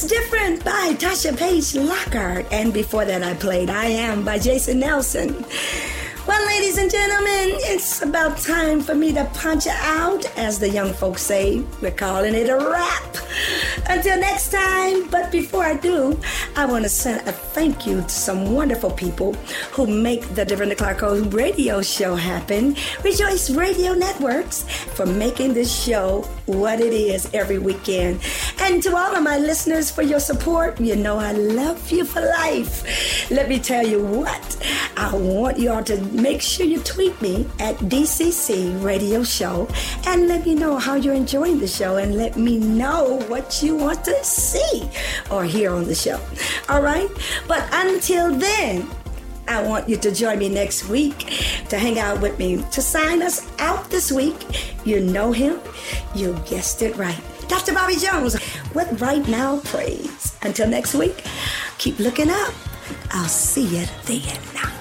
Different by Tasha Page Lockhart. And before that I played I Am by Jason Nelson. Well, ladies and gentlemen, it's about time for me to punch out. As the young folks say, we're calling it a wrap. Until next time, but before I do, I want to send a thank you to some wonderful people who make the Dorinda Clark radio show happen. Rejoice Radio Networks for making this show what it is every weekend. And to all of my listeners for your support, you know I love you for life. Let me tell you what, I want you all to make sure you tweet me at DCC Radio Show and let me know how you're enjoying the show and let me know what you want to see or hear on the show. All right? But until then, I want you to join me next week to hang out with me to sign us out this week. You know him. You guessed it right. Dr. Bobby Jones with Right Now Praise. Until next week, keep looking up. I'll see you then.